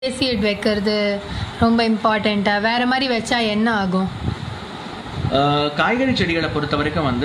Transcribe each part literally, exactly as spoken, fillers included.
Seat வைக்கிறது ரொம்ப இம்பார்ட்டண்ட்டா? வேற மாதிரி வச்சா என்ன ஆகும்? அஹ், காய்கறி செடிகளை பொறுத்த வரைக்கும் வந்து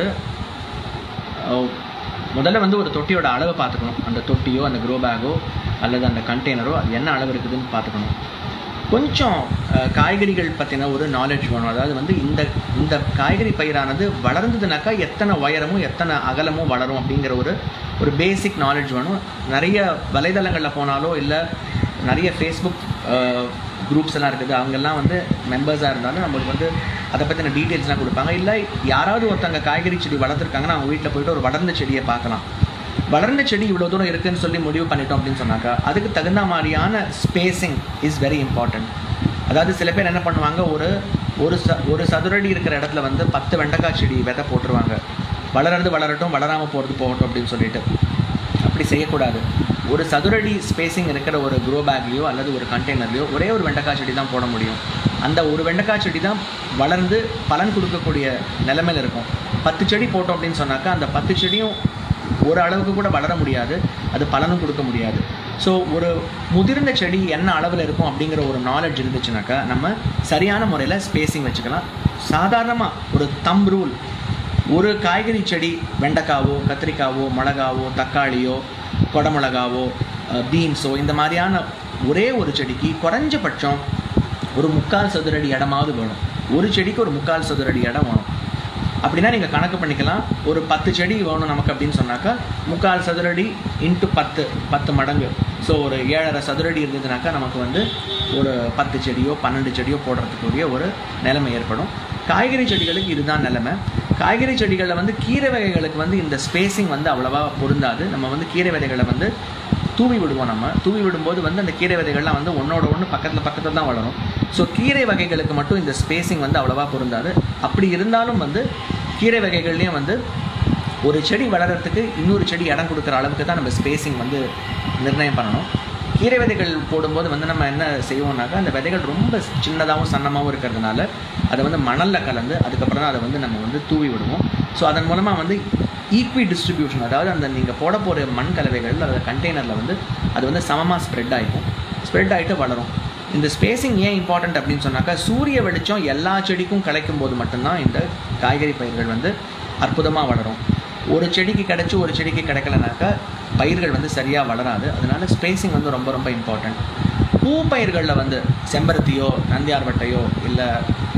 அஹ், முதல்ல வந்து ஒரு தொட்டியோட அளவை பார்த்துக்கணும். அந்த தொட்டியோ அந்த க்ரோ பேக்கோ அல்லது அந்த கண்டெய்னரோ அது என்ன அளவு இருக்குதுன்னு பார்த்துக்கணும். கொஞ்சம் அஹ், காய்கறிகள் பற்றின ஒரு நாலேஜ் வேணும். அதாவது வந்து இந்த இந்த காய்கறி பயிரானது வளர்ந்ததுனாக்கா எத்தனை உயரமும் எத்தனை அகலமும் வளரும் அப்படிங்கிற ஒரு ஒரு பேசிக் நாலேஜ் வேணும். நிறைய வலைதளங்களில் போனாலோ இல்லை நிறைய ஃபேஸ்புக் குரூப்ஸ் எல்லாம் இருக்குது, அவங்கெல்லாம் வந்து மெம்பர்ஸாக இருந்தாலும் நம்மளுக்கு வந்து அதை பற்றின டீட்டெயில்ஸ்லாம் கொடுப்பாங்க. இல்லை யாராவது ஒருத்தங்க காய்கறி செடி வளர்த்துருக்காங்கன்னா அவங்க வீட்டில் போய்ட்டு ஒரு வளர்ந்த செடியை பார்க்கலாம். வளர்ந்த செடி இவ்வளோ தூரம் இருக்குதுன்னு சொல்லி முடிவு பண்ணிட்டோம் அப்படின்னு சொன்னாக்கா அதுக்கு தகுந்த மாதிரியான ஸ்பேசிங் இஸ் வெரி இம்பார்ட்டண்ட். அதாவது சில பேர் என்ன பண்ணுவாங்க, ஒரு ஒரு ச ஒரு சதுரடி இருக்கிற இடத்துல வந்து பத்து வெண்டைக்காய் செடி விதை போட்டுருவாங்க. வளர்றது வளரட்டும், வளராமல் போகிறது போகட்டும் அப்படின்னு சொல்லிட்டு. அப்படி செய்யக்கூடாது. ஒரு சதுரடி ஸ்பேசிங் இருக்கிற ஒரு க்ரோ பேக்லேயோ அல்லது ஒரு கண்டெய்னர்லையோ ஒரே ஒரு வெண்டைக்காய் செடி தான் போட முடியும். அந்த ஒரு வெண்டைக்காய் செடி தான் வளர்ந்து பலன் கொடுக்கக்கூடிய நிலைமையில் இருக்கும். பத்து செடி போட்டோம் அப்படின்னு சொன்னாக்கா அந்த பத்து செடியும் ஒரு அளவுக்கு கூட வளர முடியாது, அது பலனும் கொடுக்க முடியாது. ஸோ ஒரு முதிர்ந்த செடி என்ன அளவில் இருக்கும் அப்படிங்கிற ஒரு நாலேஜ் இருந்துச்சுனாக்கா நம்ம சரியான முறையில் ஸ்பேசிங் வச்சுக்கலாம். சாதாரணமாக ஒரு தம் ரூல், ஒரு காய்கறி செடி வெண்டைக்காவோ கத்திரிக்காவோ மிளகாவோ தக்காளியோ கொடமிளகாவோ பீன்ஸோ இந்த மாதிரியான ஒரே ஒரு செடிக்கு குறைஞ்சபட்சம் ஒரு முக்கால் சதுரடி இடமாவது வேணும். ஒரு செடிக்கு ஒரு முக்கால் சதுரடி இடம் வேணும். அப்படின்னா நீங்கள் கணக்கு பண்ணிக்கலாம். ஒரு பத்து செடி வேணும் நமக்கு அப்படின்னு சொன்னாக்கா முக்கால் சதுரடி இன்ட்டு பத்து பத்து மடங்கு. ஸோ ஒரு ஏழரை சதுரடி இருந்ததுனாக்கா நமக்கு வந்து ஒரு பத்து செடியோ பன்னெண்டு செடியோ போடுறதுக்குரிய ஒரு நிலைமை ஏற்படும். காய்கறி செடிகளுக்கு இதுதான் நிலைமை. காய்கறி செடிகளில் வந்து கீரை வகைகளுக்கு வந்து இந்த ஸ்பேசிங் வந்து அவ்வளோவா பொருந்தாது. நம்ம வந்து கீரை விதைகளை வந்து தூவி விடுவோம். நம்ம தூவி விடும்போது வந்து அந்த கீரை விதைகள்லாம் வந்து ஒன்றோட ஒன்று பக்கத்தில் பக்கத்தில் தான் வளரும். ஸோ கீரை வகைகளுக்கு மட்டும் இந்த ஸ்பேசிங் வந்து அவ்வளோவா பொருந்தாது. அப்படி இருந்தாலும் வந்து கீரை வகைகள்லேயும் வந்து ஒரு செடி வளர்கிறதுக்கு இன்னொரு செடி இடம் கொடுக்குற அளவுக்கு தான் நம்ம ஸ்பேசிங் வந்து நிர்ணயம் பண்ணணும். கீரை விதைகள் போடும்போது வந்து நம்ம என்ன செய்வோம்னாக்கா அந்த விதைகள் ரொம்ப சின்னதாகவும் சன்னமாகவும் இருக்கிறதுனால அதை வந்து மணலில் கலந்து அதுக்கப்புறம் தான் அதை வந்து நம்ம வந்து தூவி விடுவோம். ஸோ அதன் மூலமாக வந்து ஈக்வி டிஸ்ட்ரிபியூஷன், அதாவது அந்த நீங்கள் போட போகிற மண் கலவைகள் அந்த கண்டெய்னரில் வந்து அது வந்து சமமாக ஸ்ப்ரெட் ஆகிக்கும், ஸ்ப்ரெட் ஆகிட்டு வளரும். இந்த ஸ்பேசிங் ஏன் இம்பார்ட்டண்ட் அப்படின்னு சொன்னாக்கா சூரிய வெளிச்சம் எல்லா செடிக்கும் கிடைக்கும் போது மட்டும்தான் இந்த காய்கறி பயிர்கள் வந்து அற்புதமாக வளரும். ஒரு செடிக்கு கிடைச்சி ஒரு செடிக்கு கிடைக்கலனாக்கா பயிர்கள் வந்து சரியாக வளராது. அதனால ஸ்பேசிங் வந்து ரொம்ப ரொம்ப இம்பார்ட்டண்ட். பூ பயிர்களில் வந்து செம்பருத்தியோ நந்தியார்வட்டையோ இல்லை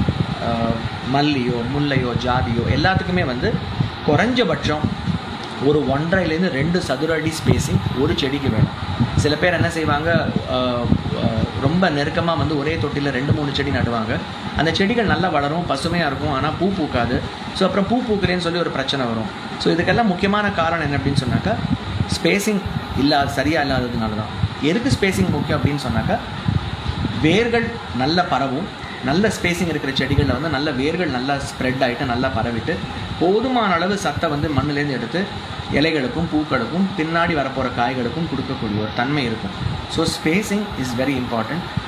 மல்லியோ முல்லையோ ஜாதியோ எல்லாத்துக்குமே வந்து குறைஞ்சபட்சம் ஒரு ஒன்றரைலேருந்து ரெண்டு சதுர அடி ஸ்பேசிங் ஒரு செடிக்கு வேணும். சில பேர் என்ன செய்வாங்க, ரொம்ப நெருக்கமாக வந்து ஒரே தொட்டியில் ரெண்டு மூணு செடி நடுவாங்க. அந்த செடிகள் நல்லா வளரும், பசுமையாக இருக்கும், ஆனால் பூ பூக்காது. ஸோ அப்புறம் பூ பூக்கிறேன்னு சொல்லி ஒரு பிரச்சனை வரும். ஸோ இதுக்கெல்லாம் முக்கியமான காரணம் என்ன அப்படின்னு சொன்னாக்கா ஸ்பேசிங் இல்லாத சரியாக இல்லாததுனால தான். எதுக்கு ஸ்பேசிங் முக்கியம் அப்படின்னு சொன்னாக்கா வேர்கள் நல்ல பரவும். நல்ல ஸ்பேசிங் இருக்கிற செடிகளில் வந்து நல்ல வேர்கள் நல்லா ஸ்ப்ரெட் ஆகிட்டு நல்லா பரவிட்டு போதுமான அளவு சத்தை வந்து மண்ணிலேருந்து எடுத்து இலைகளுக்கும் பூக்களுக்கும் பின்னாடி வரப்போகிற காய்களுக்கும் கொடுக்கக்கூடிய ஒரு தன்மை இருக்கும். So spacing is very important.